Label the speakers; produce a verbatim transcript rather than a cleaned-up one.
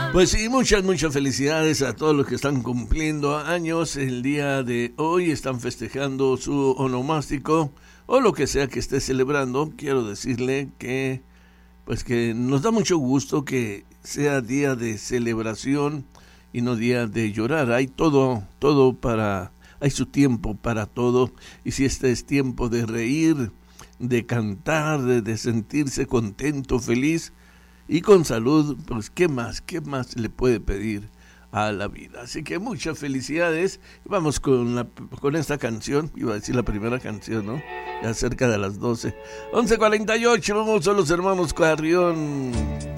Speaker 1: Pues sí, muchas, muchas felicidades a todos los que están cumpliendo años el día de hoy, están festejando su onomástico o lo que sea que esté celebrando. Quiero decirle que, pues que nos da mucho gusto que sea día de celebración y no día de llorar. Hay todo, todo para, hay su tiempo para todo, y si este es tiempo de reír, de cantar, de, de sentirse contento, feliz y con salud, pues qué más, qué más le puede pedir a la vida. Así que muchas felicidades. Vamos con la, con esta canción, iba a decir la primera canción, ¿no? Ya cerca de las doce. once cuarenta y ocho, vamos a los hermanos Carrión.